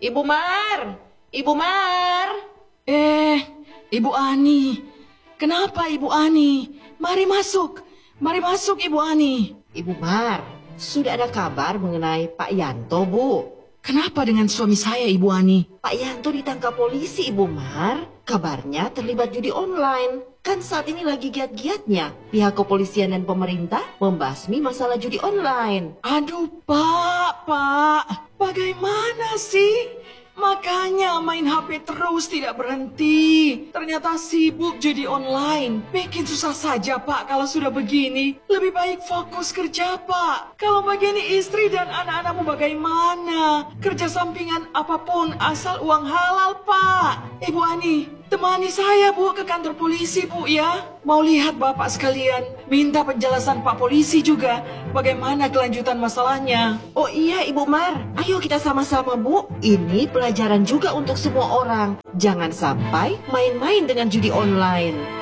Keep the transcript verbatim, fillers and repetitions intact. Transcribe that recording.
Ibu Mar, Ibu Mar. Eh, Ibu Ani. Kenapa Ibu Ani? Mari masuk. Mari masuk Ibu Ani. Ibu Mar, sudah ada kabar mengenai Pak Yanto, Bu. Kenapa dengan suami saya Ibu Ani? Pak Yanto ditangkap polisi, Ibu Mar. Kabarnya terlibat judi online. Kan saat ini lagi giat-giatnya pihak kepolisian dan pemerintah membasmi masalah judi online. Aduh Pak, Pak. Bagaimana sih? Makanya main H P terus tidak berhenti. Ternyata sibuk judi online. Bikin susah saja Pak kalau sudah begini. Lebih baik fokus kerja Pak. Kalau begini istri dan anak-anakmu bagaimana? Kerja sampingan apapun asal uang halal Pak. Ibu Ani, temani saya Bu ke kantor polisi Bu ya. Mau lihat Bapak sekalian. Minta penjelasan Pak polisi juga. Bagaimana kelanjutan masalahnya. Oh iya Ibu Mar, ayo kita sama-sama Bu. Ini pelajaran juga untuk semua orang. Jangan sampai main-main dengan judi online.